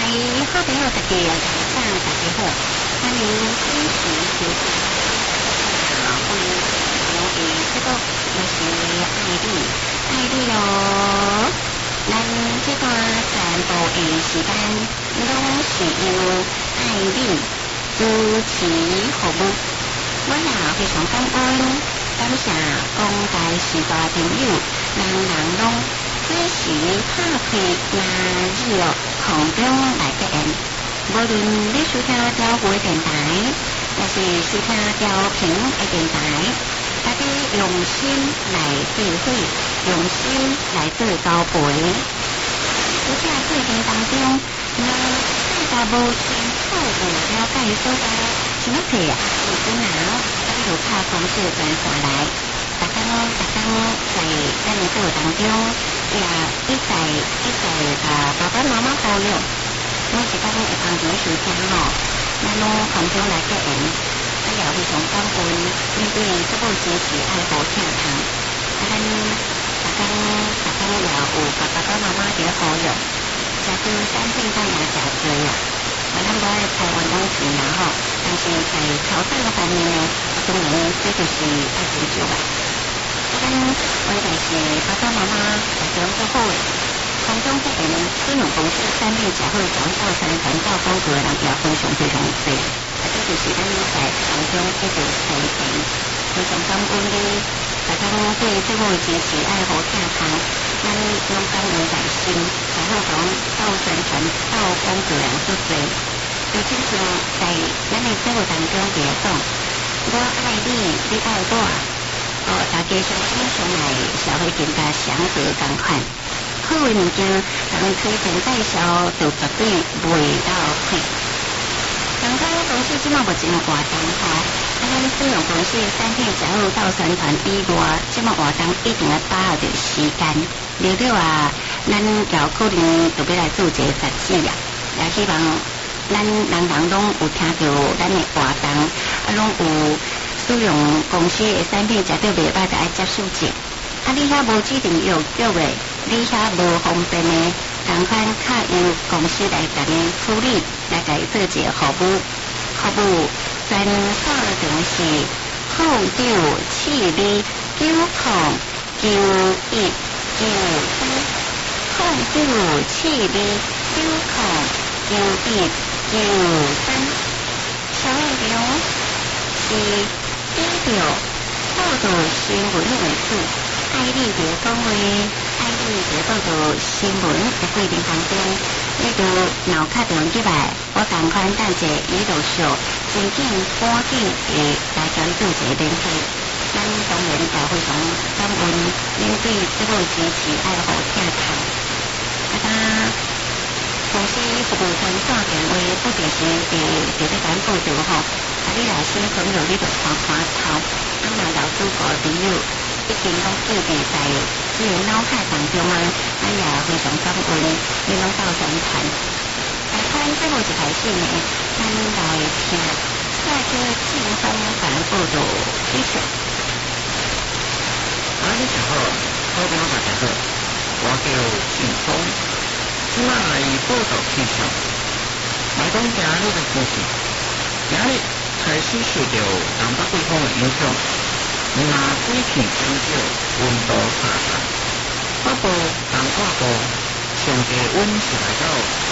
好朋友大家大家好，欢迎支持收听我的节目，就是爱你咯。咱这段全部的时间拢是由爱你主持服务，我也非常感恩，感谢广大时代朋友，人拢随时拍开那日落空中来接应，无论你收听调回电台，还是收听调频的电台，大家用心来聚会，用心来做交陪。在这过程当中，大家无清楚有了解所在，想要提有可能咱就拍公司专线来。大家在咱的节目当中，也一再爸爸妈妈保佑，每一天会帮助收听吼，咱拢空中来接应，也非常感恩，面对这部支持爱好听堂，咱大家也有爸爸妈妈伫咧保佑，食到产品当然诚多啦，咱无爱台湾拢钱啦吼，但是在挑战的方面呢，当然这就是爱研究啦。咱问题是爸爸妈妈大家拢做好诶，空中接应使用公司产品诚好，早到3团到广告的人也非常多，这就是咱在空中一直提醒，非常感恩你，大家对节目支持爱好听堂，咱拢感恩在心，才好讲到宣传到广告人做多，尤其是在咱的节目当中来讲，我爱你，你爱我。大家相亲相爱，社会更加祥和同款。好的物件，咱们推荐介绍，就绝对袂到亏。刚刚公司即马目前活动吼，咱使用公司产品加入到宣传以外，即马活动一定要把握着时间。了啊，咱有可能就要来做一个杂志啊，也希望咱人拢有听到咱的活动，拢有。使用公司的产品，绝对袂歹，就爱接受者。你遐无指定邮局的，你遐无方便的，同款较由公司来甲你处理，来甲伊做一个服务。服务专线电是0972909193，0972909193，小内容是。以着报道新闻为主，爱你伫讲话，爱你伫报道新闻的过程当中，你就脑壳电击来，我同款等者伊就笑，真紧赶紧会来甲你做一个联系。咱当然也非常感恩您对这个支持爱好听堂。公司服务专线电话不定时伫咧咱报道吼。你来新朋友，你就看头，若老主顾朋友已经拢记伫在自己脑海当中啊，也非常感恩，你拢到宣传。看节目一开始呢，咱来听帅哥劲风版报道气象。 你好，好朋友大家好，我叫劲风，即马来报道气象，来讲今日的天气，今日。开始受到东北季风的影响，那水气减少，温度下降。北部、东半部上低温是来到